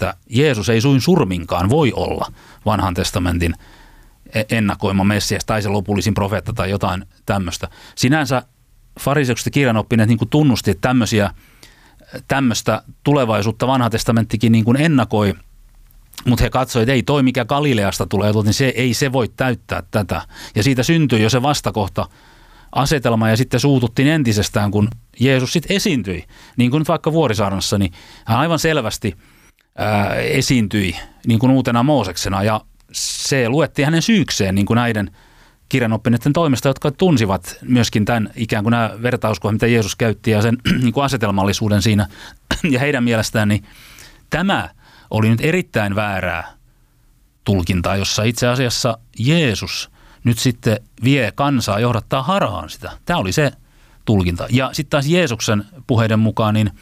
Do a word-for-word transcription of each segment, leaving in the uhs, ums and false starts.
että Jeesus ei suin surminkaan voi olla vanhan testamentin ennakoima Messias tai se lopullisin profeetta tai jotain tämmöistä. Sinänsä fariseukset ja kirjanoppineet niin kuin tunnusti, että tämmöisiä, tämmöistä tulevaisuutta vanha testamenttikin niin kuin ennakoi, mutta he katsoivat, että ei toi mikä Galileasta tulee, niin se, ei se voi täyttää tätä. Ja siitä syntyi jo se vastakohta asetelma ja sitten suututtiin entisestään, kun Jeesus sitten esiintyi. Niin kuin nyt vaikka Vuorisaarnassa, niin hän aivan selvästi ää, esiintyi niin kuin uutena Mooseksena ja se luettiin hänen syykseen niin kuin näiden kirjanoppineiden toimesta, jotka tunsivat myöskin tämän ikään kuin nämä vertauskuvat, mitä Jeesus käytti ja sen niin kuin asetelmallisuuden siinä. Ja heidän mielestään niin tämä oli nyt erittäin väärää tulkintaa, jossa itse asiassa Jeesus nyt sitten vie kansaa, johdattaa harhaan sitä. Tämä oli se tulkinta. Ja sitten taas Jeesuksen puheiden mukaan niin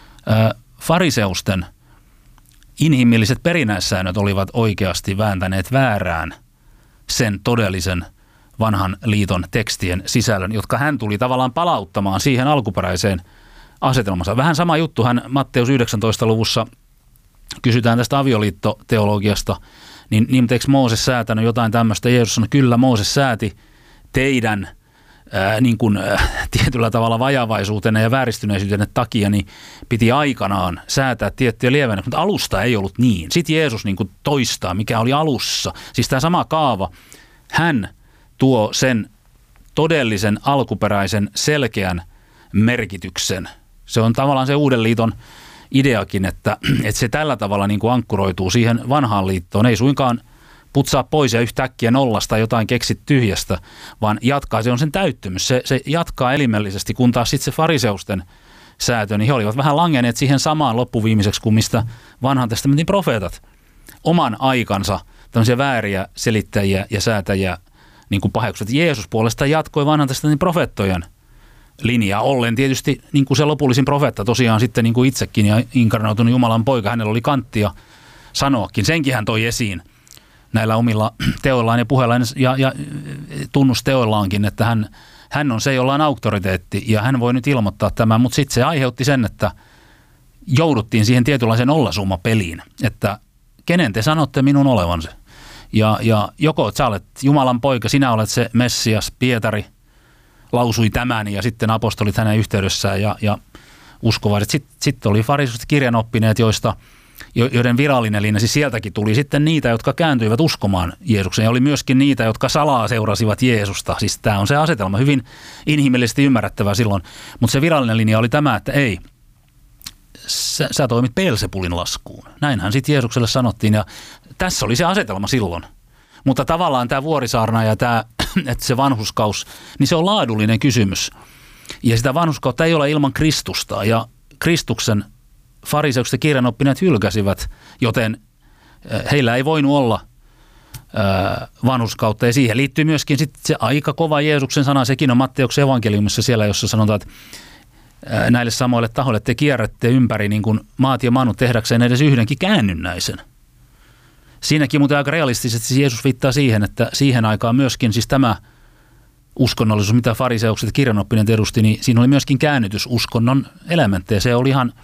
ä, fariseusten inhimilliset perinnäissäännöt olivat oikeasti vääntäneet väärään sen todellisen vanhan liiton tekstien sisällön, jotka hän tuli tavallaan palauttamaan siihen alkuperäiseen asetelmansa. Vähän sama juttu hän Matteus yhdeksäntoista luvussa kysytään tästä avioliittoteologiasta, niin, niin mutta eikö Mooses säätänyt jotain tämmöistä? Jeesus sanoi, kyllä Mooses sääti teidän ää, niin kuin, ää, tietyllä tavalla vajavaisuutenne ja vääristyneisyytenne takia, niin piti aikanaan säätää tiettyjä lievennä, mutta alusta ei ollut niin. Sitten Jeesus niin kuin toistaa, mikä oli alussa. Siis tämä sama kaava, hän tuo sen todellisen alkuperäisen selkeän merkityksen. Se on tavallaan se uuden liiton ideakin, että, että se tällä tavalla niin kuin ankkuroituu siihen vanhaan liittoon. Ei suinkaan putsaa pois ja yhtäkkiä nollasta jotain keksit tyhjästä, vaan jatkaa, se on sen täyttymys. Se, se jatkaa elimellisesti, kun taas sitten se fariseusten säätö, niin he olivat vähän langenneet siihen samaan loppuviimeiseksi kuin mistä vanhan testamentin profeetat oman aikansa tämmöisiä vääriä selittäjiä ja säätäjiä niin kuin paheksuvat. Jeesus puolestaan jatkoi vanhan testamentin profeettojen linjaa ollen tietysti niin kuin se lopullisin profeetta tosiaan sitten niin kuin itsekin ja inkarnoitunut Jumalan poika, hänellä oli kanttia sanoakin. Senkin hän toi esiin näillä omilla teoillaan ja puheillaan ja, ja tunnusteoillaankin, että hän, hän on se, jolla on auktoriteetti ja hän voi nyt ilmoittaa tämän, mutta sitten se aiheutti sen, että jouduttiin siihen tietynlaiseen nollasummapeliin, että kenen te sanotte minun olevan se. Ja, ja joko sä olet Jumalan poika, sinä olet se Messias, Pietari lausui tämän ja sitten apostolit hänen yhteydessään ja, ja uskovaiset. Sitten sit oli fariseukset kirjanoppineet, joista, joiden virallinen linja, siis sieltäkin tuli sitten niitä, jotka kääntyivät uskomaan Jeesuksen ja oli myöskin niitä, jotka salaa seurasivat Jeesusta. Siis tämä on se asetelma, hyvin inhimillisesti ymmärrettävä silloin, mutta se virallinen linja oli tämä, että ei, sä, sä toimit Beelzebulin laskuun. Näinhän sitten Jeesukselle sanottiin ja tässä oli se asetelma silloin. Mutta tavallaan tämä Vuorisaarna ja tämä, että se vanhurskaus, niin se on laadullinen kysymys. Ja sitä vanhurskautta ei ole ilman Kristusta. Ja Kristuksen fariseukset ja kirjanoppineet hylkäsivät, joten heillä ei voinut olla vanhurskautta. Ja siihen liittyy myöskin sitten se aika kova Jeesuksen sana. Sekin on Matteuksen evankeliumissa siellä, jossa sanotaan, että näille samoille tahoille te kierrätte ympäri niin kuin maat ja manut tehdäkseen edes yhdenkin käännynnäisen. Siinäkin muuten aika realistisesti Jeesus viittaa siihen, että siihen aikaan myöskin siis tämä uskonnollisuus, mitä fariseukset ja kirjanoppineet edusti, niin siinä oli myöskin käännytysuskonnon elementtejä. Se oli ihan,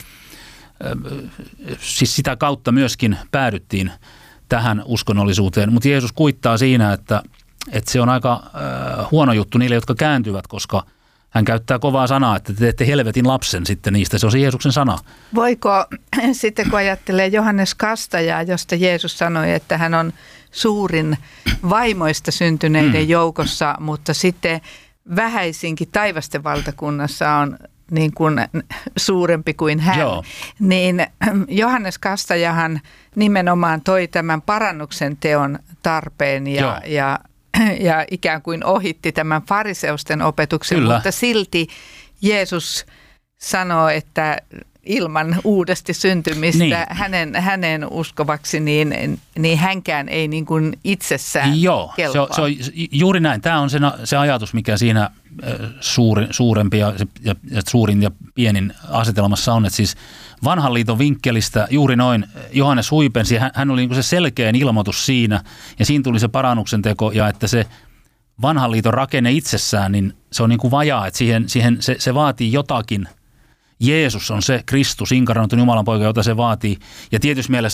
siis sitä kautta myöskin päädyttiin tähän uskonnollisuuteen, mutta Jeesus kuittaa siinä, että, että se on aika äh, huono juttu niille, jotka kääntyvät, koska hän käyttää kovaa sanaa, että te teette helvetin lapsen sitten niistä. Se on se Jeesuksen sana. Voiko sitten, kun ajattelee Johannes Kastajaa, josta Jeesus sanoi, että hän on suurin vaimoista syntyneiden mm. joukossa, mutta sitten vähäisinkin taivasten valtakunnassa on niin kuin suurempi kuin hän. Joo. Niin Johannes Kastajahan nimenomaan toi tämän parannuksen teon tarpeen ja, ja ja ikään kuin ohitti tämän fariseusten opetuksen, Kyllä. mutta silti Jeesus sanoo, että ilman uudesti syntymistä niin. hänen, hänen uskovaksi, niin, niin hänkään ei niin kuin itsessään Joo, kelpaa. Se on, se on juuri näin. Tämä on se, se ajatus, mikä siinä suuri, suurempi ja, ja, ja suurin ja pienin asetelmassa on, että siis vanhan liiton vinkkelistä juuri noin Johannes huipensi, hän, hän oli niin kuin se selkeän ilmoitus siinä ja siinä tuli se parannuksen teko ja että se vanhan liiton rakenne itsessään, niin se on niin kuin vajaa, että siihen, siihen se, se vaatii jotakin. Jeesus on se Kristus, inkarnoitunut Jumalan poika, jota se vaatii. Ja tietysti mielessä